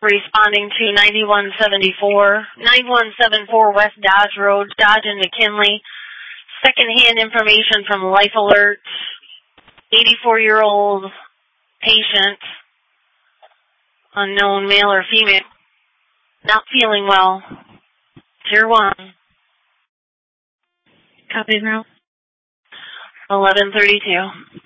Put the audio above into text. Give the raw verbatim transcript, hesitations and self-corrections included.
Responding to ninety-one seventy-four, ninety-one seventy-four West Dodge Road, Dodge and McKinley. Secondhand information from Life Alert. eighty-four-year-old patient, unknown male or female, not feeling well. Tier one. Copy, Merrill. eleven thirty-two.